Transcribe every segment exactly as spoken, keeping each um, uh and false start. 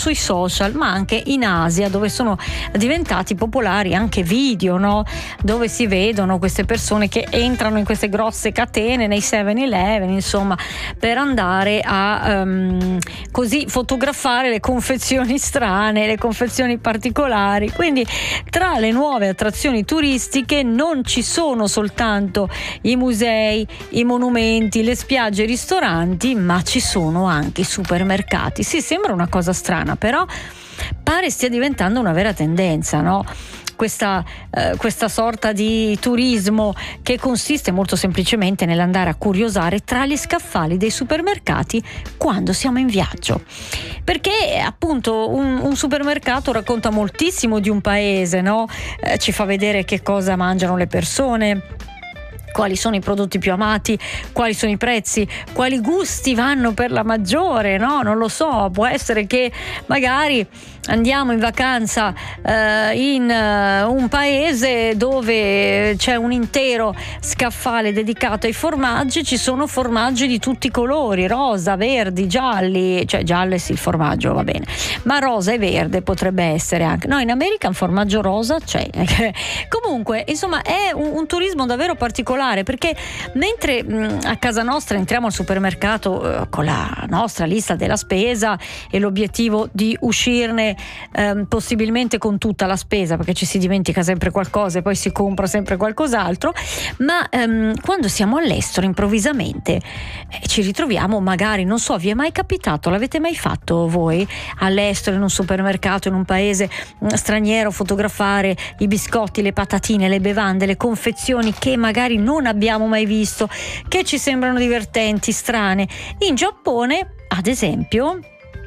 sui social, ma anche in Asia, dove sono diventati popolari anche video, no? Dove si vedono queste persone che entrano in queste grosse catene, nei seven eleven, insomma, per andare a um, così fotografare le confezioni strane, le confezioni particolari. Quindi tra le nuove attrazioni turistiche non ci sono soltanto i musei, i monumenti, le spiagge, i ristoranti, ma ci sono anche i supermercati. Sì, sembra una cosa strana, però pare stia diventando una vera tendenza, no? Questa, eh, questa sorta di turismo che consiste molto semplicemente nell'andare a curiosare tra gli scaffali dei supermercati quando siamo in viaggio, perché appunto un, un supermercato racconta moltissimo di un paese, no? Eh, ci fa vedere che cosa mangiano le persone, quali sono i prodotti più amati, quali sono i prezzi, quali gusti vanno per la maggiore, no? Non lo so, può essere che magari andiamo in vacanza eh, in uh, un paese dove c'è un intero scaffale dedicato ai formaggi, ci sono formaggi di tutti i colori, rosa, verdi, gialli, cioè giallo sì, il formaggio va bene, ma rosa e verde potrebbe essere anche. No, in America un formaggio rosa c'è. Comunque, insomma, è un, un turismo davvero particolare, perché mentre mh, a casa nostra entriamo al supermercato eh, con la nostra lista della spesa e l'obiettivo di uscirne Ehm, possibilmente con tutta la spesa, perché ci si dimentica sempre qualcosa e poi si compra sempre qualcos'altro, ma ehm, quando siamo all'estero improvvisamente eh, ci ritroviamo, magari, non so, vi è mai capitato, l'avete mai fatto voi all'estero, in un supermercato, in un paese mh, straniero, fotografare i biscotti, le patatine, le bevande, le confezioni che magari non abbiamo mai visto, che ci sembrano divertenti, strane? In Giappone, ad esempio,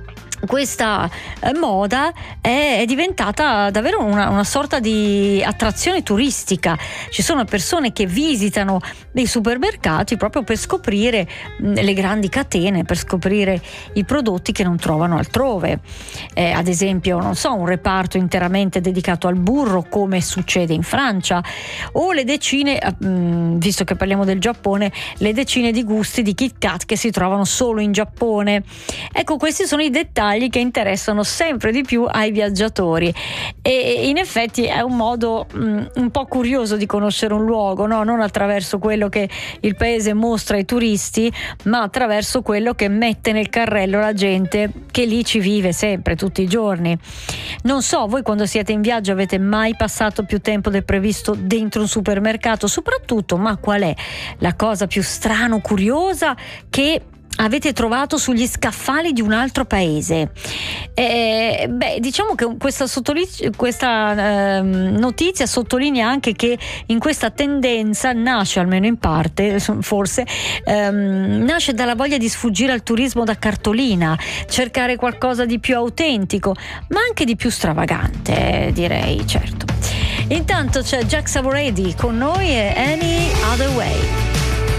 questa eh, moda è, è diventata davvero una, una sorta di attrazione turistica. Ci sono persone che visitano dei supermercati proprio per scoprire mh, le grandi catene, per scoprire i prodotti che non trovano altrove. Eh, ad esempio, non so, un reparto interamente dedicato al burro, come succede in Francia, o le decine, mh, visto che parliamo del Giappone, le decine di gusti di Kit Kat che si trovano solo in Giappone. Ecco, questi sono i dettagli che interessano sempre di più ai viaggiatori, e in effetti è un modo mh, un po' curioso di conoscere un luogo, no? Non attraverso quello che il paese mostra ai turisti, ma attraverso quello che mette nel carrello la gente che lì ci vive sempre, tutti i giorni. Non so, voi quando siete in viaggio avete mai passato più tempo del previsto dentro un supermercato? Soprattutto, ma qual è la cosa più strana o curiosa che avete trovato sugli scaffali di un altro paese? Eh, beh, diciamo che questa, sottoli- questa eh, notizia sottolinea anche che in questa tendenza nasce, almeno in parte, forse, ehm, nasce dalla voglia di sfuggire al turismo da cartolina, cercare qualcosa di più autentico, ma anche di più stravagante, eh, direi, certo. Intanto c'è Jack Savoredi con noi e Any Other Way.